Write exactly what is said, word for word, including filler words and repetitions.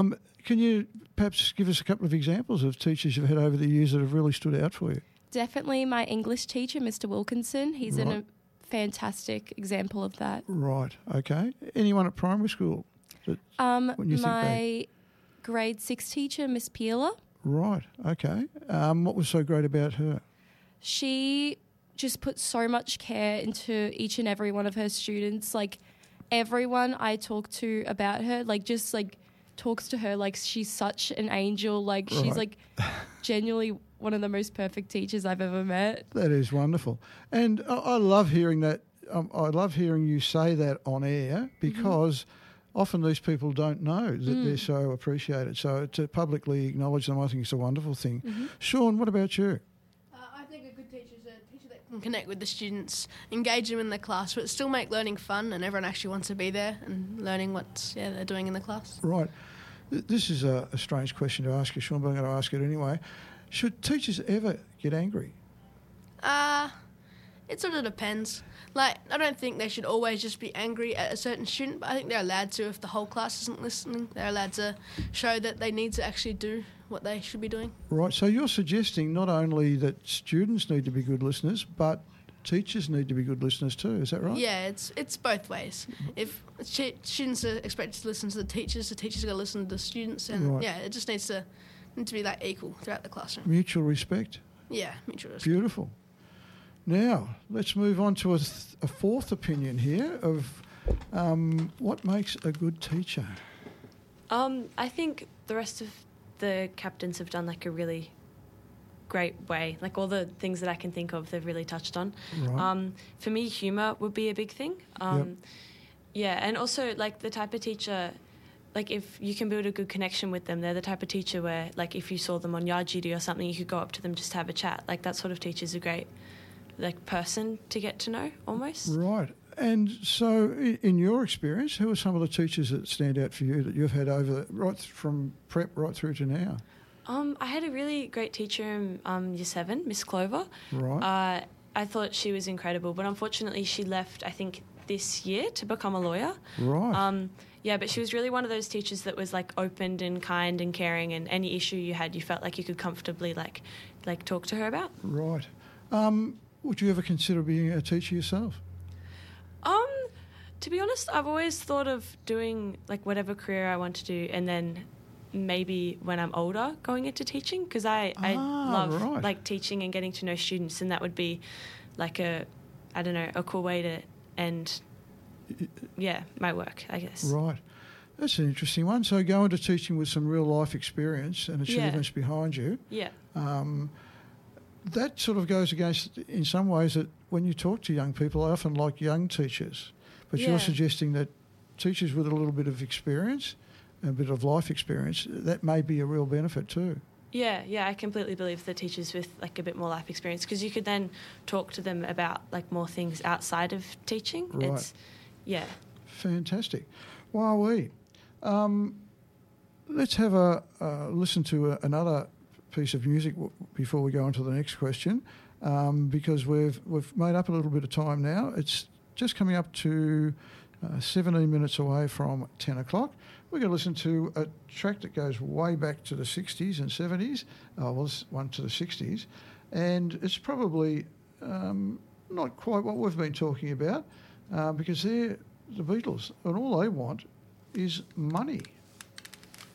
Um, can you perhaps give us a couple of examples of teachers you've had over the years that have really stood out for you? Definitely my English teacher, Mister Wilkinson. He's Right. an, a fantastic example of that. Right, okay. Anyone at primary school? That, Um, when you think back? my grade six teacher, Miss Peeler, Right, okay. Um, what was so great about her? she just put so much care into each and every one of her students. Like, everyone I talk to about her, like, just, like, talks to her like she's such an angel. Like, she's, Right. like, genuinely one of the most perfect teachers I've ever met. That is wonderful. And I, I love hearing that. Um, I love hearing you say that on air because often these people don't know that Mm. they're so appreciated. So to publicly acknowledge them, I think it's a wonderful thing. Mm-hmm. Sean, what about you? Uh, I think a good teacher is a teacher that can connect with the students, engage them in the class, but still make learning fun and everyone actually wants to be there and learning what yeah, they're doing in the class. Right. Th- This is a, a strange question to ask you, Sean, but I'm going to ask it anyway. Should teachers ever get angry? Uh, it sort of depends. Like, I don't think they should always just be angry at a certain student, but I think they're allowed to if the whole class isn't listening. They're allowed to show that they need to actually do what they should be doing. Right. So you're suggesting not only that students need to be good listeners, but teachers need to be good listeners too. Is that right? Yeah, it's it's both ways. If ch- students are expected to listen to the teachers, the teachers are going to listen to the students, and Right. yeah, it just needs to need to be like equal throughout the classroom. Mutual respect. Yeah, mutual respect. Beautiful. Now, let's move on to a, th- a fourth opinion here of um, what makes a good teacher. Um, I think the rest of the captains have done like a really great way. Like all the things that I can think of, they've really touched on. Right. Um, for me, humour would be a big thing. Um, Yep. Yeah, and also like the type of teacher, like if you can build a good connection with them, they're the type of teacher where like if you saw them on yard duty or something, you could go up to them just to have a chat. Like that sort of teacher's a great like person to get to know almost. Right. And so, i- in your experience, who are some of the teachers that stand out for you that you've had over the, right th- from prep right through to now? Um, I had a really great teacher in um, year seven, Miss Clover. Right. Uh, I thought she was incredible, but unfortunately she left, I think, this year to become a lawyer. Right. Um, yeah, but she was really one of those teachers that was like open and kind and caring, and any issue you had, you felt like you could comfortably like, like talk to her about. Right. Um, would you ever consider being a teacher yourself? Um, to be honest, I've always thought of doing like whatever career I want to do, and then maybe when I'm older going into teaching, because I, I Ah, love right. like teaching and getting to know students, and that would be like a, I don't know, a cool way to end, yeah, my work, I guess. Right. That's an interesting one. So go into teaching with some real life experience and achievements behind you. Yeah. Um, that sort of goes against, in some ways, that when you talk to young people, I often like young teachers. But Yeah. you're suggesting that teachers with a little bit of experience, a bit of life experience, that may be a real benefit too. Yeah, yeah, I completely believe the teachers with like a bit more life experience, because you could then talk to them about like more things outside of teaching. Right. It's, yeah. Fantastic. Wowee. Um, let's have a uh, listen to a, another piece of music w- before we go on to the next question, um, because we've we've made up a little bit of time now. It's just coming up to uh, seventeen minutes away from ten o'clock. We're going to listen to a track that goes way back to the sixties and seventies. Uh, well, this one to the sixties, and it's probably um, not quite what we've been talking about, uh, because they're the Beatles, and all they want is money.